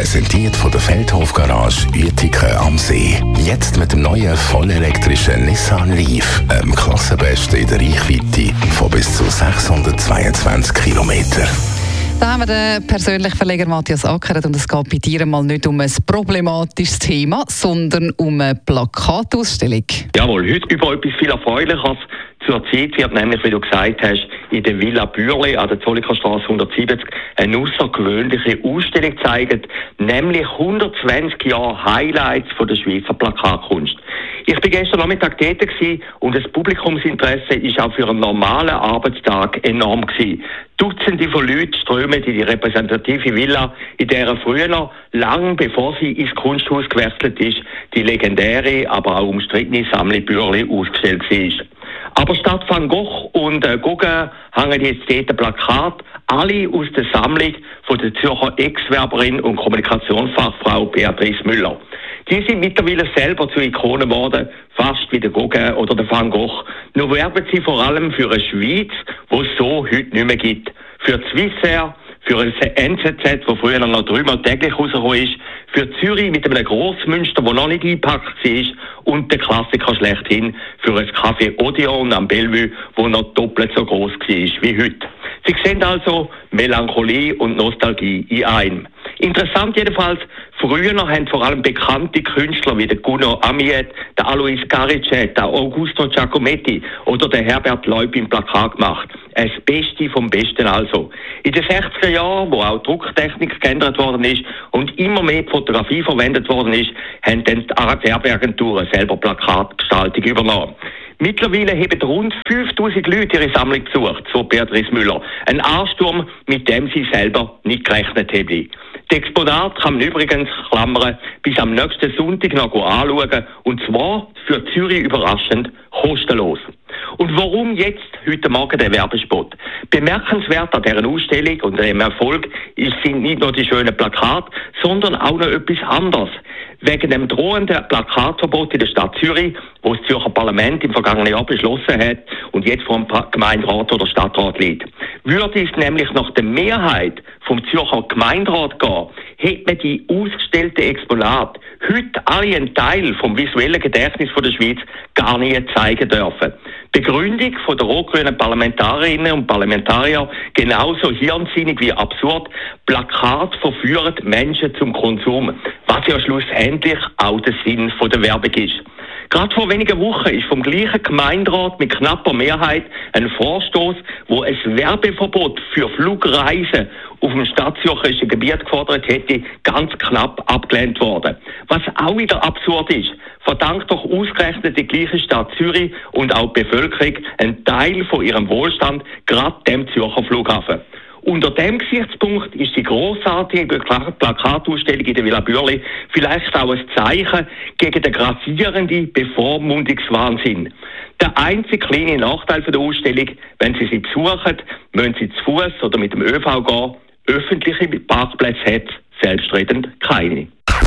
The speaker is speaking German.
Präsentiert von der Feldhof Garage Uetiken am See. Jetzt mit dem neuen vollelektrischen Nissan Leaf, einem Klassenbesten in der Reichweite von bis zu 622 Kilometern. Da haben wir den persönlichen Verleger Matthias Ackeret und es geht bei dir mal nicht um ein problematisches Thema, sondern um eine Plakatausstellung. Jawohl, heute über etwas viel Erfreulicheres. Zurzeit wird nämlich, wie du gesagt hast, in der Villa Bürli an der Zollikerstraße 170 eine außergewöhnliche Ausstellung gezeigt, nämlich 120 Jahre Highlights von der Schweizer Plakatkunst. Ich bin gestern Nachmittag tätig und das Publikumsinteresse ist auch für einen normalen Arbeitstag enorm gewesen. Dutzende von Leuten strömen in die repräsentative Villa, in der früher, lang bevor sie ins Kunsthaus gewechselt ist, die legendäre, aber auch umstrittene Sammlung Bürli ausgestellt war. Aber statt Van Gogh und Gauguin hängen jetzt dort Plakate, alle aus der Sammlung von der Zürcher Ex-Werberin und Kommunikationsfachfrau Beatrice Müller. Die sind mittlerweile selber zu Ikonen geworden, fast wie der Gauguin oder der Van Gogh. Nur werben sie vor allem für eine Schweiz, die es so heute nicht mehr gibt. Für die Swissair, für ein NZZ, das früher noch dreimal täglich rausgekommen ist, für Zürich mit einem Grossmünster, das noch nicht eingepackt war, und der Klassiker schlechthin für ein Café Odeon am Bellevue, das noch doppelt so gross war wie heute. Sie sehen also Melancholie und Nostalgie in einem. Interessant jedenfalls, früher haben vor allem bekannte Künstler wie der Gunnar Amiet, der Alois Garicet, der Augusto Giacometti oder der Herbert Leub im Plakat gemacht. Das Beste vom Besten also. In den 60er Jahren, wo auch die Drucktechnik geändert worden ist und immer mehr die Fotografie verwendet worden ist, haben dann die Werbeagenturen selber Plakatgestaltung übernommen. Mittlerweile haben rund 5000 Leute ihre Sammlung besucht, so Beatrice Müller. Ein Ansturm, mit dem sie selber nicht gerechnet haben. Die Exponate kann man übrigens, Klammern, bis am nächsten Sonntag noch anschauen. Und zwar für Zürich überraschend kostenlos. Und warum jetzt heute Morgen der Werbespot? Bemerkenswert an dieser Ausstellung und dem Erfolg sind nicht nur die schönen Plakate, sondern auch noch etwas anderes. Wegen dem drohenden Plakatverbot in der Stadt Zürich, wo das Zürcher Parlament im vergangenen Jahr beschlossen hat und jetzt vor dem Gemeinderat oder Stadtrat liegt. Würde es nämlich nach der Mehrheit vom Zürcher Gemeinderat gehen, hätte man die ausgestellten Exponate heute alle einen Teil vom visuellen Gedächtnis von der Schweiz gar nicht zeigen dürfen. Begründung von der rot-grünen Parlamentarierinnen und Parlamentarier genauso hirnsinnig wie absurd: Plakat verführen Menschen zum Konsum, was ja schlussendlich auch der Sinn von der Werbung ist. Gerade vor wenigen Wochen ist vom gleichen Gemeinderat mit knapper Mehrheit ein Vorstoß, wo ein Werbeverbot für Flugreisen auf dem stadtzürcherischen Gebiet gefordert hätte, ganz knapp abgelehnt worden. Was auch wieder absurd ist, verdankt doch ausgerechnet die gleiche Stadt Zürich und auch die Bevölkerung einen Teil von ihrem Wohlstand gerade dem Zürcher Flughafen. Unter dem Gesichtspunkt ist die grossartige Plakatausstellung in der Villa Bürli vielleicht auch ein Zeichen gegen den grassierenden Bevormundungswahnsinn. Der einzige kleine Nachteil von der Ausstellung: wenn Sie sie besuchen, müssen Sie zu Fuß oder mit dem ÖV gehen. Öffentliche Parkplätze hat es selbstredend keine.